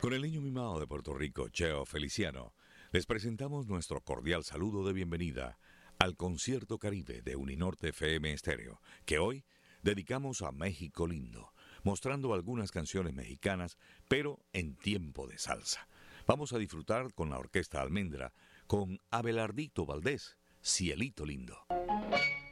Con el niño mimado de Puerto Rico, Cheo Feliciano, les presentamos nuestro cordial saludo de bienvenida al Concierto Caribe de Uninorte FM Estéreo, que hoy dedicamos a México lindo, mostrando algunas canciones mexicanas, pero en tiempo de salsa. Vamos a disfrutar con la Orquesta Almendra, con Abelardito Valdés, Cielito Lindo.